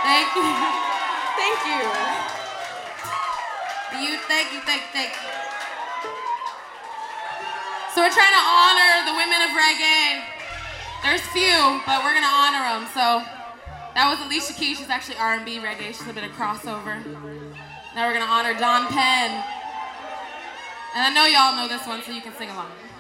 Thank you. Thank you. Thank you. So we're trying to honor the women of reggae. There's few, but we're gonna honor them. So that was Alicia Keys. She's actually R&B reggae. She's a bit of crossover. Now we're gonna honor Don Penn. And I know y'all know this one, so you can sing along.